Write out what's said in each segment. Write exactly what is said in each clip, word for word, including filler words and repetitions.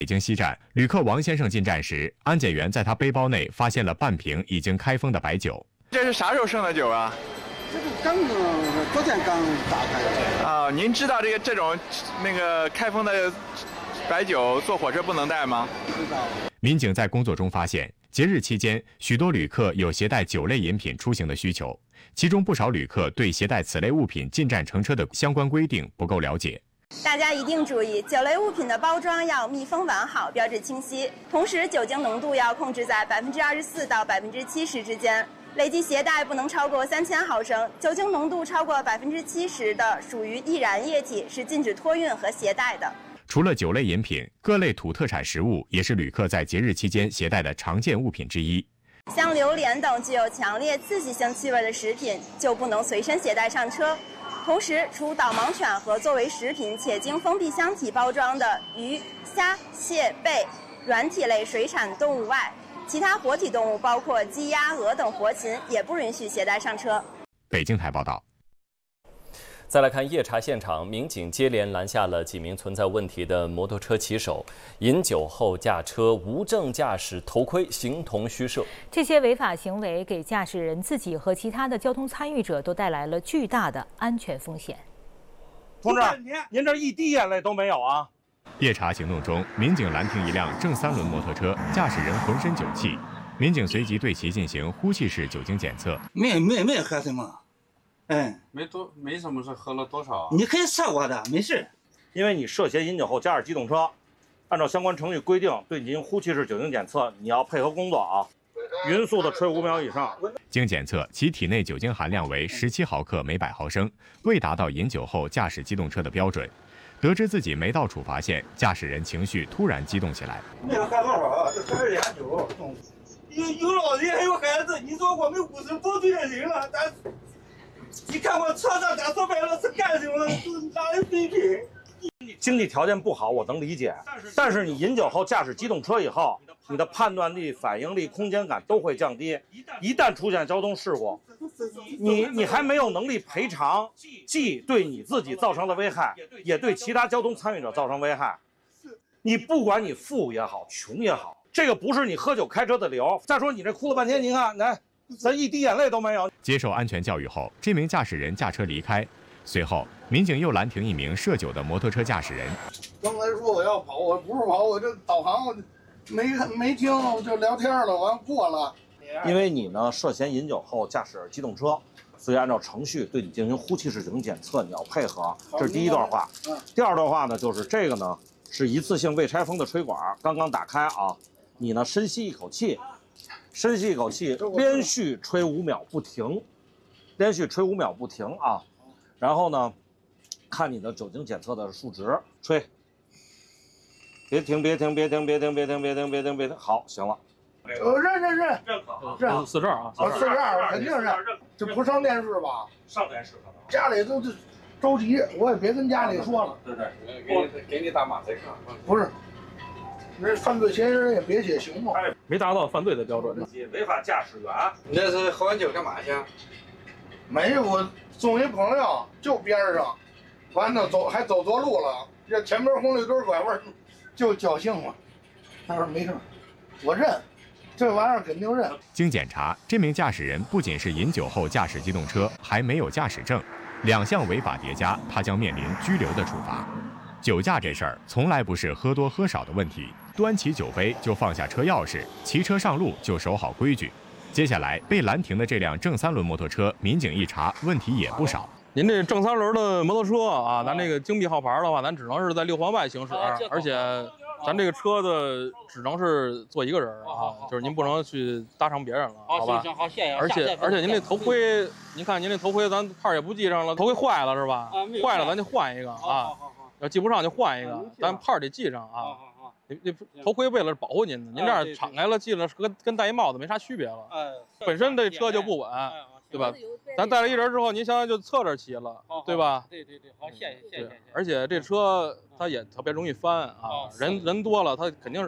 北京西站，旅客王先生进站时，安检员在他背包内发现了半瓶已经开封的白酒。 这是啥时候剩的酒啊？ 这个刚昨天刚打开的。 啊，您知道这个这种那个开封的白酒坐火车不能带吗？ 知道。 民警在工作中发现，节日期间许多旅客有携带酒类饮品出行的需求，其中不少旅客对携带此类物品进站乘车的相关规定不够了解。 大家一定注意，酒类物品的包装要密封完好，标志清晰。同时，酒精浓度要控制在百分之二十四到百分之七十之间，累计携带不能超过三千毫升。酒精浓度超过百分之七十的属于易燃液体，是禁止托运和携带的。 除了酒类饮品，各类土特产食物也是旅客在节日期间携带的常见物品之一。 像榴莲等具有强烈刺激性气味的食品就不能随身携带上车。同时，除导盲犬和作为食品且经封闭箱体包装的鱼、虾、蟹、贝、软体类水产动物外，其他活体动物包括鸡、鸭、鹅等活禽也不允许携带上车。 北京台报道。 再来看夜查现场，民警接连拦下了几名存在问题的摩托车骑手，饮酒后驾车、无证驾驶、头盔形同虚设。 这些违法行为给驾驶人自己和其他的交通参与者都带来了巨大的安全风险。 同志，您这一滴眼泪都没有啊！ 夜查行动中，民警拦停一辆正三轮摩托车，驾驶人浑身酒气，民警随即对其进行呼气式酒精检测。 没没没喝什么。哎， 没多没什么事，喝了多少？ 你可以测我的，没事。 因为你涉嫌饮酒后驾驶机动车，按照相关程序规定对你进行呼气式酒精检测，你要配合工作啊，匀速的吹五秒以上。 经检测，其体内酒精含量为十七毫克每百毫升，未达到饮酒后驾驶机动车的标准。得知自己没到处罚线，驾驶人情绪突然激动起来。 没有喝多少，这才是点酒。有有老人还有孩子，你说我们五十多岁的人了，咱。你看我车上打说白了是干什么？是哪人水平？ 经济条件不好，我能理解。但是你饮酒后驾驶机动车以后，你的判断力、反应力、空间感都会降低。一旦出现交通事故，你你还没有能力赔偿，既对你自己造成了危害，也对其他交通参与者造成危害。你不管你富也好，穷也好，这个不是你喝酒开车的理由。再说你这哭了半天，您看来。咱一滴眼泪都没有。 接受安全教育后，这名驾驶人驾车离开。随后，民警又拦停一名涉酒的摩托车驾驶人。 刚才说我要跑，我不是跑，我这导航我没没听，我就聊天了，完过了。 因为你呢涉嫌饮酒后驾驶机动车，所以按照程序对你进行呼气式酒精检测，你要配合。这是第一段话。第二段话呢，就是这个呢是一次性未拆封的吹管，刚刚打开啊，你呢深吸一口气。深吸一口气，连续吹五秒不停，连续吹五秒不停啊！然后呢，看你的酒精检测的数值，吹。别停，别停，别停，别停，别停，别停，别停，别停。好，行了。 呃，认认认认可， 认四十二啊， 四十二肯定认。这不上电视吧？ 上电视。 家里都着急，我也别跟家里说了。 对对， 给你给你打马赛克。 不是。那犯罪嫌疑人也别写刑嘛， 没达到犯罪的标准。违法驾驶员， 你这是喝完酒干嘛去？ 没有，我送一朋友，就边上，完了走还走错路了，这前面红绿灯拐弯，就侥幸了。他说没事，我认，这玩意儿肯定认。 经检查，这名驾驶人不仅是饮酒后驾驶机动车，还没有驾驶证，两项违法叠加，他将面临拘留的处罚。酒驾这事儿从来不是喝多喝少的问题，端起酒杯就放下车钥匙，骑车上路就守好规矩。接下来被拦停的这辆正三轮摩托车，民警一查，问题也不少。 您这正三轮的摩托车啊，咱这个京 B 号牌的话，咱只能是在六环外行驶，而且咱这个车的只能是坐一个人啊，就是您不能去搭乘别人了，好吧？ 好，谢谢。 而且而且您这头盔，您看您这头盔，咱牌也不系上了，头盔坏了是吧？坏了咱就换一个啊。要系不上就换一个，咱牌得系上啊。你你头盔为了保护您的，您这样敞开了系了，跟跟戴一帽子没啥区别了。本身这车就不稳，对吧？咱带了一人之后，您相当于就侧着骑了，对吧？ 对对对，好，谢谢谢谢。 而且这车它也特别容易翻啊，人人多了它肯定是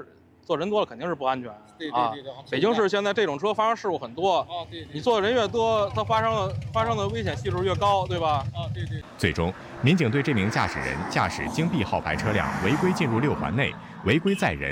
坐人多了肯定是不安全。 对啊， 对对对。 北京市现在这种车发生事故很多。 啊，对对。 你坐的人越多，它发生的发生的危险系数越高，对吧？ 啊，对对。 最终，民警对这名驾驶人驾驶京 B 号牌车辆违规进入六环内，违规载人。